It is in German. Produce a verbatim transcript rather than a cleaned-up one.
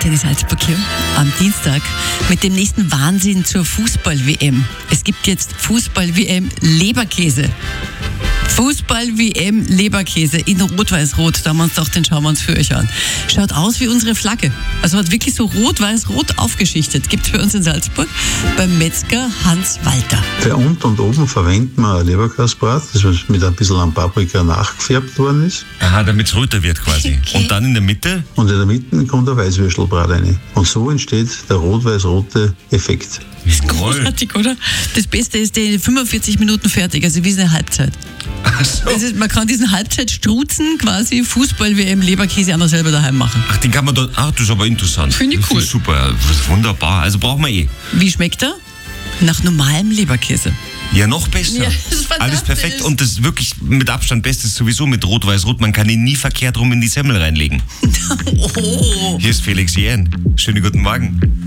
Antenne Salzburg hier am Dienstag mit dem nächsten Wahnsinn zur Fußball-W M. Es gibt jetzt Fußball-W M Leberkäse. Fußball-W M Leberkäse in Rot-Weiß-Rot. Da haben wir uns gedacht, den schauen wir uns für euch an. Schaut aus wie unsere Flagge. Also hat wirklich so Rot-Weiß-Rot aufgeschichtet. Gibt es bei uns in Salzburg beim Metzger Hans Walter. Bei unten und oben verwenden wir ein Leberkäsebrat, das mit ein bisschen an Paprika nachgefärbt worden ist. Aha, damit es röter wird quasi. Okay. Und dann in der Mitte? Und in der Mitte kommt ein Weißwürstelbrat rein. Und so entsteht der rot-weiß-rote Effekt. Großartig, oder? Das Beste ist, der in fünfundvierzig Minuten fertig, also wie eine Halbzeit. Ach so. Das ist, man kann diesen Halbzeitstrutzen quasi Fußball-W M Leberkäse auch noch selber daheim machen. Ach, den kann man dort. Ach, das ist aber interessant. Finde ich Das cool. ist super, das ist wunderbar. Also brauchen wir eh. Wie schmeckt er? Nach normalem Leberkäse. Ja, noch besser. Ja, das ist fantastisch. Alles perfekt und das wirklich mit Abstand Bestes sowieso mit Rot-Weiß-Rot. Man kann ihn nie verkehrt rum in die Semmel reinlegen. Oh. Hier ist Felix Jähn. Schönen guten Morgen.